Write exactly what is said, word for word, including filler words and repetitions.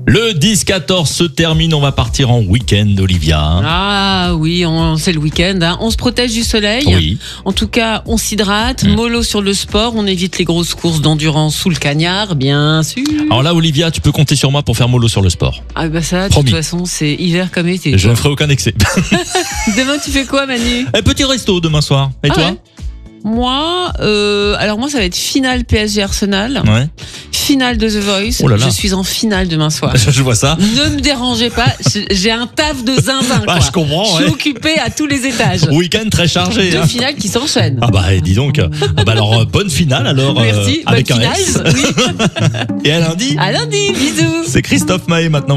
Le dix quatorze se termine, on va partir en week-end, Olivia. Ah oui, on, c'est le week-end. Hein. On se protège du soleil. Oui. En tout cas, on s'hydrate. Mmh. Mollo sur le sport. On évite les grosses courses d'endurance sous le cagnard, bien sûr. Alors là, Olivia, tu peux compter sur moi pour faire mollo sur le sport. Ah bah ça, de Promis. toute façon, c'est hiver comme été. Je ne ferai aucun excès. Demain, tu fais quoi, Manu? Un petit resto demain soir. Et Ah toi? ouais. Moi, euh, alors moi, ça va être finale P S G Arsenal. Ouais. Finale de The Voice. Oh là là. Je suis en finale demain soir. Je vois ça. Ne me dérangez pas, j'ai un taf de zinzin. Ah, quoi. je comprends, Je suis ouais. occupée à tous les étages. Week-end très chargé. Deux hein. finales qui s'enchaînent. Ah bah dis donc. Ah bah alors euh, bonne finale alors. Merci, euh, avec bonne un finale. S. Oui. Et à lundi. À lundi, bisous. C'est Christophe Maé maintenant.